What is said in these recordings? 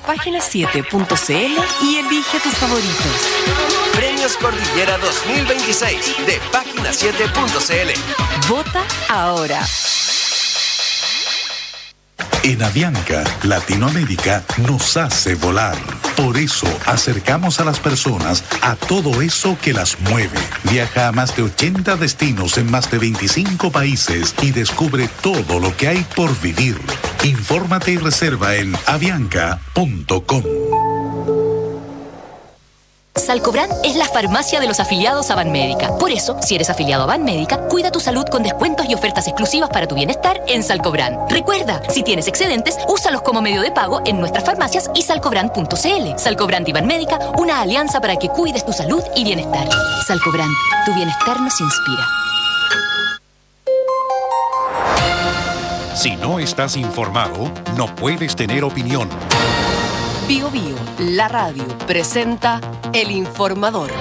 página7.cl y elige tus favoritos. Premios Cordillera 2026 de página7.cl. Vota ahora. En Avianca, Latinoamérica nos hace volar. Por eso acercamos a las personas a todo eso que las mueve. Viaja a más de 80 destinos en más de 25 países y descubre todo lo que hay por vivir. Infórmate y reserva en avianca.com. Salcobran es la farmacia de los afiliados a Banmédica. Por eso, si eres afiliado a Banmédica, cuida tu salud con descuentos y ofertas exclusivas para tu bienestar en Salcobran. Recuerda, si tienes excedentes, úsalos como medio de pago en nuestras farmacias y salcobran.cl. Salcobran y Banmédica, una alianza para que cuides tu salud y bienestar. Salcobran, tu bienestar nos inspira. Si no estás informado, no puedes tener opinión. Bio Bio, la radio, presenta El Informador.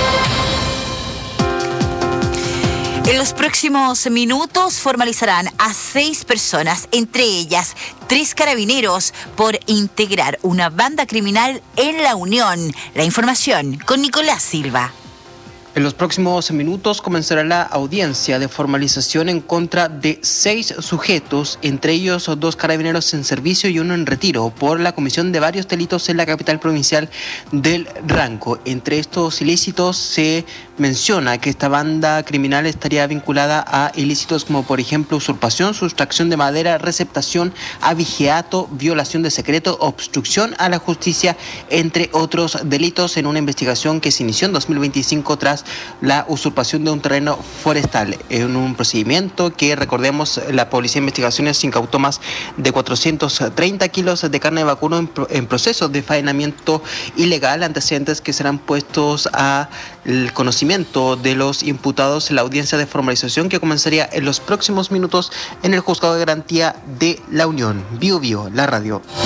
En los próximos minutos formalizarán a 6 personas, entre ellas 3 carabineros, por integrar una banda criminal en La Unión. La información con Nicolás Silva. En los próximos minutos comenzará la audiencia de formalización en contra de 6 sujetos, entre ellos 2 carabineros en servicio y 1 en retiro, por la comisión de varios delitos en la capital provincial del Ranco. Entre estos ilícitos se menciona que esta banda criminal estaría vinculada a ilícitos como, por ejemplo, usurpación, sustracción de madera, receptación, abigeato, violación de secreto, obstrucción a la justicia, entre otros delitos, en una investigación que se inició en 2025 tras la usurpación de un terreno forestal. En un procedimiento que, recordemos, la Policía de Investigaciones incautó más de 430 kilos de carne de vacuno en proceso de faenamiento ilegal, antecedentes que serán puestos al conocimiento de los imputados en la audiencia de formalización que comenzaría en los próximos minutos en el Juzgado de Garantía de La Unión. Bio Bio, la radio.